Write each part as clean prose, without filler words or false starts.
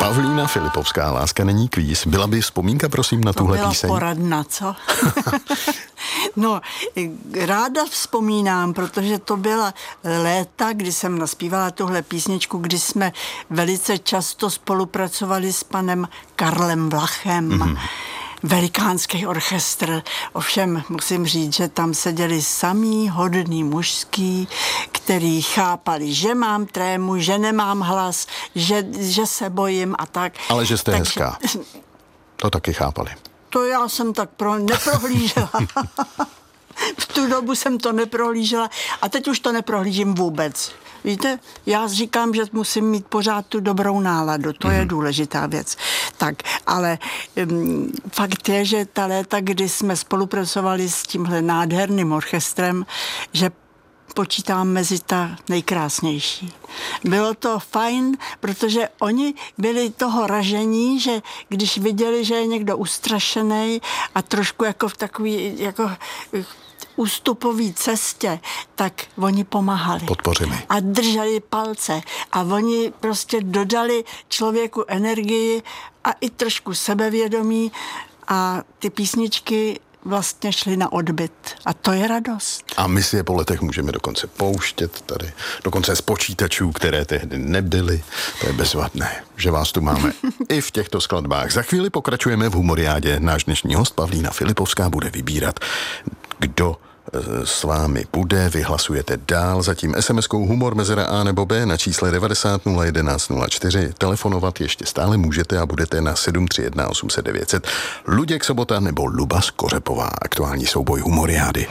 Pavlína Filipovská, Láska není kvíz. Byla by vzpomínka, prosím, na tuhle píseň? To byla poradna, co? No, ráda vzpomínám, protože to byla léta, kdy jsem naspívala tuhle písničku, kdy jsme velice často spolupracovali s panem Karlem Vlachem. Mm-hmm. Velikánský orchestr, ovšem musím říct, že tam seděli samý hodný mužský, který chápali, že mám trému, že nemám hlas, že se bojím a tak. Ale že jste hezká. To taky chápali. To já jsem tak neprohlížela. V tu dobu jsem to neprohlížela a teď už to neprohlížím vůbec. Víte, já říkám, že musím mít pořád tu dobrou náladu, to je důležitá věc. Tak, ale fakt je, že ta léta, kdy jsme spolupracovali s tímhle nádherným orchestrem, že počítám mezi ta nejkrásnější. Bylo to fajn, protože oni byli toho ražení, že když viděli, že je někdo ustrašený a trošku jako v takový jako ústupový cestě, tak oni pomáhali. Podpořili. A drželi palce. A oni prostě dodali člověku energii a i trošku sebevědomí a ty písničky vlastně šly na odbyt. A to je radost. A my si je po letech můžeme dokonce pouštět tady, dokonce z počítačů, které tehdy nebyly. To je bezvadné, že vás tu máme i v těchto skladbách. Za chvíli pokračujeme v Humoriádě. Náš dnešní host Pavlína Filipovská bude vybírat, kdo s vámi bude. Vy hlasujete dál, zatím SMS-kou humor mezera A nebo B na čísle 90 011 04. Telefonovat ještě stále můžete a budete na 731 800 900. Luděk Sobota nebo Luba Skořepová. Aktuální souboj Humoriády.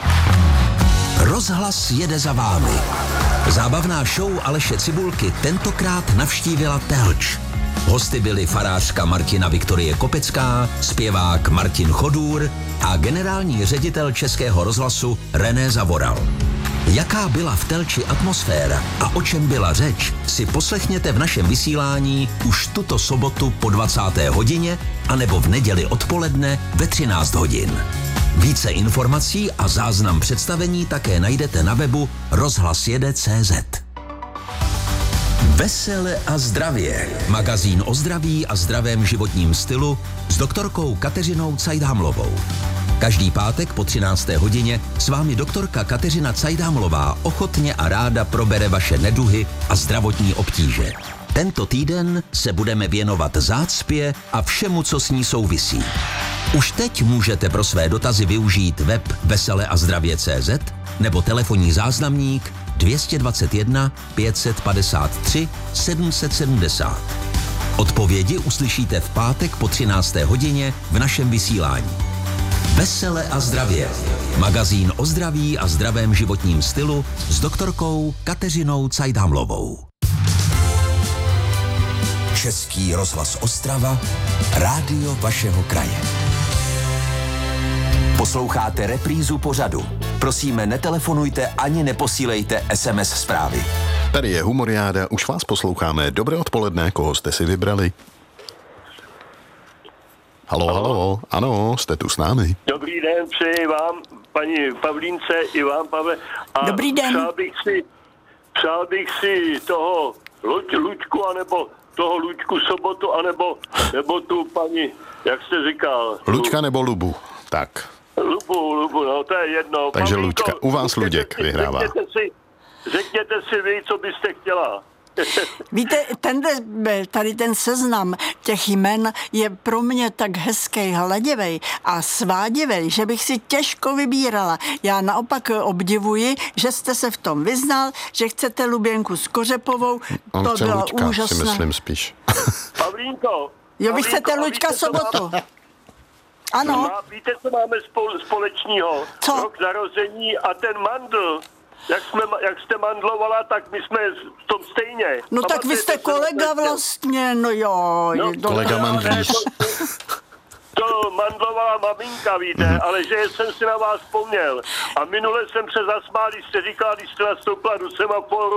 Rozhlas jede za vámi. Zábavná show Aleše Cibulky tentokrát navštívila Telč. Hosty byli farářka Martina Viktorie Kopecká, zpěvák Martin Chodůr a generální ředitel Českého rozhlasu René Zavoral. Jaká byla v Telči atmosféra a o čem byla řeč, si poslechněte v našem vysílání už tuto sobotu po 20. hodině anebo v neděli odpoledne ve 13 hodin. Více informací a záznam představení také najdete na webu rozhlasjede.cz. Vesele a zdravě. Magazín o zdraví a zdravém životním stylu s doktorkou Kateřinou Cajdhamlovou. Každý pátek po 13. hodině s vámi doktorka Kateřina Cajdhamlová ochotně a ráda probere vaše neduhy a zdravotní obtíže. Tento týden se budeme věnovat zácpě a všemu, co s ní souvisí. Už teď můžete pro své dotazy využít web veseleazdravě.cz nebo telefonní záznamník 221 553 770. Odpovědi uslyšíte v pátek po 13. hodině v našem vysílání. Vesele a zdravě. Magazín o zdraví a zdravém životním stylu s doktorkou Kateřinou Cajdhamlovou. Český rozhlas Ostrava, rádio vašeho kraje. Posloucháte reprízu pořadu. Prosíme, netelefonujte ani neposílejte SMS zprávy. Tady je Humoriáda, už vás posloucháme. Dobré odpoledne, koho jste si vybrali? Halo, ano, jste tu s námi. Dobrý den, přeji vám, paní Pavlínce, i vám, Pavle. A dobrý den. Přál bych si toho Luďku, anebo toho Luďku Sobotu, nebo tu paní, jak jste říkal. Luďka nebo Lubu, tak. Lubu, no to je jedno. Takže Pavlínko, Luďka, u vás Luděk vyhrává. Řekněte si vy, co byste chtěla. Víte, tady ten seznam těch jmen je pro mě tak hezký, hladivej a svádivej, že bych si těžko vybírala. Já naopak obdivuji, že jste se v tom vyznal, že chcete Luběnku Skořepovou. On to chce bylo Luďka, úžasné. si myslím spíš. Pavlínko. Jo, vy chcete Luďka Sobotu. Ano. Víte, co máme společného? Co? Rok narození a ten mandl. Jak jste mandlovala, tak my jsme v tom stejně. No tak vy jste kolega vlastně, no jo. Kolega mandlíř. To mandlovala maminka, víte, ale že jsem si na vás vzpomněl. A minule jsem se zasmál, když jste říkala, když jste nastoupila do semaforu,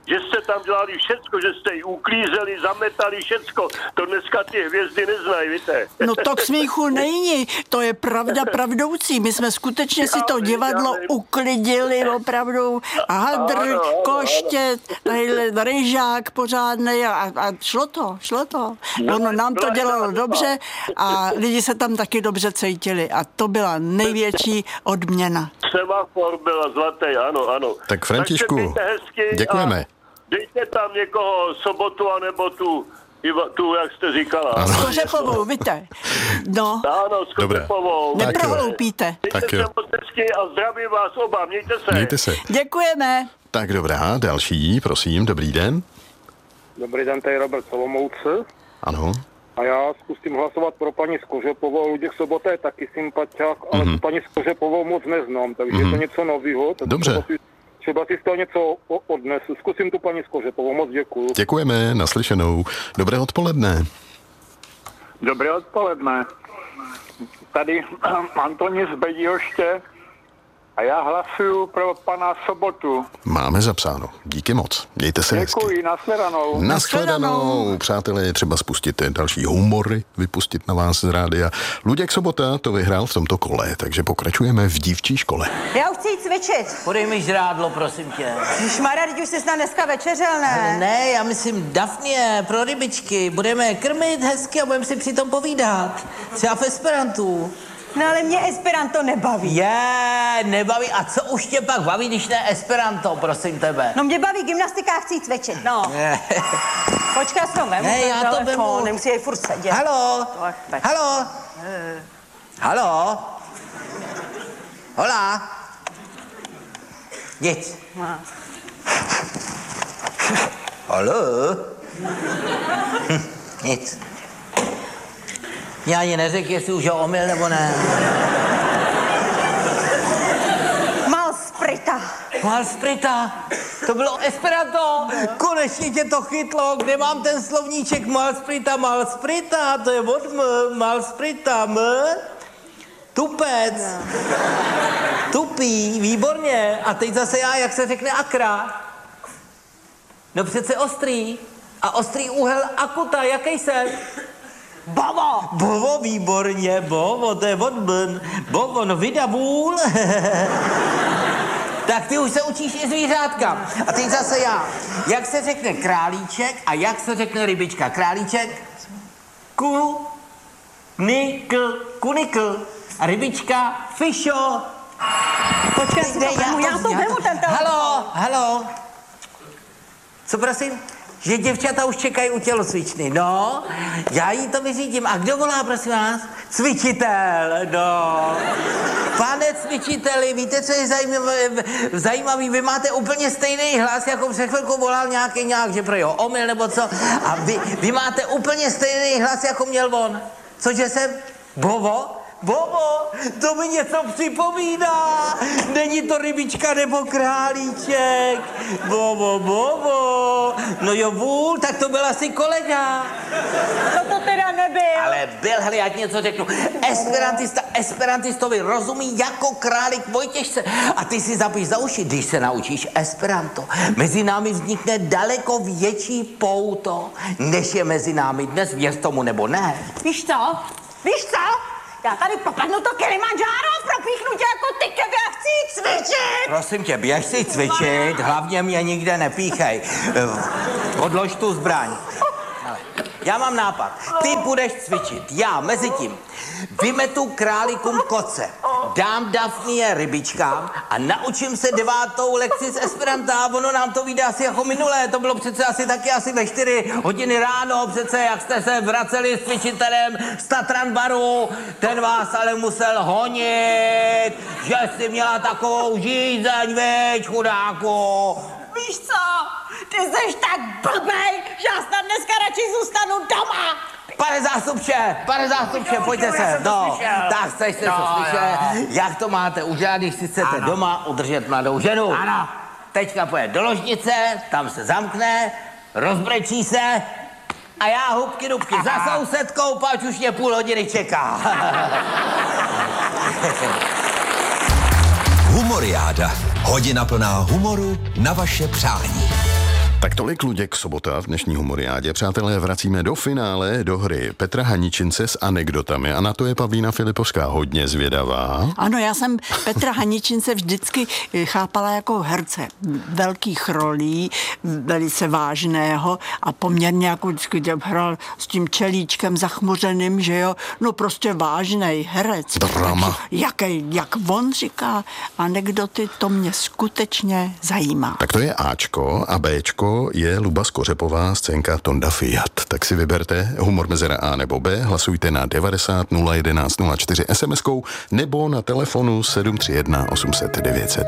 že jste tam dělali všecko, že jste ji uklízeli, zametali všecko. To dneska ty hvězdy neznají, víte. No to k smíchu není, to je pravda pravdoucí. My jsme skutečně si to divadlo uklidili opravdu. Hadr, koštět, tadyhle ryžák pořádnej a šlo to. Ono nám to dělalo dobře a lidi se tam taky dobře cítili a to byla největší odměna. Semafor byla zlatý, ano. Tak Františku, děkujeme. Dejte tam někoho sobotu, anebo tu, jak jste říkala. S Kořepovou, víte. No. Ano, s Kořepovou. Neprohloupíte. Tak jo. A zdravím vás oba, mějte se. Děkujeme. Tak dobrá, další, prosím, dobrý den. Dobrý den, tady Robert Solomouce. Ano. A já zkusím hlasovat pro paní Skořepovou. Luděk Sobota je taky sympatiák, ale paní Skořepovou moc neznám, takže je to něco nového. Dobře. Třeba si z toho něco odnesu. Zkusím tu paní Skořepovou, moc děkuju. Děkujeme, naslyšenou. Dobré odpoledne. Dobré odpoledne. Tady Antonín z Bedihoště a já hlasuju pro pana Sobotu. Máme zapsáno. Díky moc. Mějte se hezky. Děkuji, nashledanou. Nashledanou. Přátelé, je třeba spustit další humory, vypustit na vás z rádia. Luděk Sobota to vyhrál v tomto kole, takže pokračujeme v dívčí škole. Já už chci jít cvičit. Podej mi žrádlo, prosím tě. Šmara, teď už jsi snad dneska večeřel, ne? Ne, já myslím Dafnie, pro rybičky. Budeme krmit hezky a budeme si přitom povídat. Třeba v esperantu. No ale mě esperanto nebaví. Nebaví. A co už tě pak baví, když ne esperanto, prosím tebe? No mě baví gymnastika, chci jít cvičit, no. Počkej, jsem vemu Ne, já to vemu. Nemusí jej furt sedět. Haló? Hola? Nic. Haló? Nic. Mě ani neřekl, jestli už je omyl nebo ne. Malsprita. To bylo esperanto. Konečně tě to chytlo. Kde mám ten slovníček malsprita? To je od malsprita. Tupec. Tupý, výborně. A teď zase já, jak se řekne akra. No přece ostrý. A ostrý úhel akuta, jaký jsem? Bovo, výborně, bovo, to je od bn. Bovo, no vydavůl. Tak ty už se učíš i zvířátka. A teď zase já. Jak se řekne králíček a jak se řekne rybička? Králíček? Kunikl. A rybička? Fisho. Počkej, já to vemu ten telefon. Halo. Co prosím? Že děvčata už čekají u tělocvičny. No, já jí to vyřídím. A kdo volá, prosím vás? Cvičitel, no. Pane cvičiteli, víte, co je zajímavý? Vy máte úplně stejný hlas, jako před chvilkou volal nějak, že pro jeho omyl nebo co. A vy máte úplně stejný hlas, jako měl on. Cože jsem? Bovo, to mi něco připomíná. Není to rybička nebo králíček. Bovo. No jo, vůl, tak to byl asi kolega. No to teda nebyl. Ale byl, hele, já ti něco řeknu. Esperantistovi rozumí jako králík Vojtěšce. A ty si zapíš za uši, když se naučíš esperanto. Mezi námi vznikne daleko větší pouto, než je mezi námi dnes, věř tomu nebo ne. Víš co? Já tady popadnu to Kilimanjaro a propíchnu tě jako ty kevy a chci jít cvičit. Prosím tě, běž si cvičit, hlavně mě nikde nepíchej. Odlož tu zbraň. Já mám nápad. Ty budeš cvičit, já mezitím vymetu králíkům koce, dám Dafnie rybičkám a naučím se 9. lekci z esperanta. Ono nám to vyjde asi jako minulé. To bylo přece asi ve 4 hodiny ráno, přece jak jste se vraceli s cvičitelem z Tatran baru. Ten vás ale musel honit, že jsi měla takovou žízeň, veď, chudáku. Víš co? Ty jsi tak blbej, že já snad dneska radši zůstanu doma. Pane zástupče, pojďte se. No, tak jste to slyšeli. Jak to máte udělat, když si chcete doma udržet mladou ženu? Ano. Teďka pojede do ložnice, tam se zamkne, rozbrečí se a já hubky dubky za sousedkou, pač už mě půl hodiny čeká. Humoriáda. Hodina plná humoru na vaše přání. Tak tolik Luděk Sobota v dnešní humoriádě. Přátelé, vracíme do finále do hry Petra Haničince s anekdotami a na to je Pavlína Filipovská hodně zvědavá. Ano, já jsem Petra Haničince vždycky chápala jako herce velkých rolí, velice vážného a poměrně jako vždycky hrál s tím čelíčkem zachmuřeným, že jo, no prostě vážnej herec. Drama. Jak on říká anekdoty, to mě skutečně zajímá. Tak to je Ačko a Bčko je Luba Skořepová, scénka Tonda Fiat. Tak si vyberte humor mezera A nebo B, hlasujte na 90 011 04 SMS-kou nebo na telefonu 731 800 900.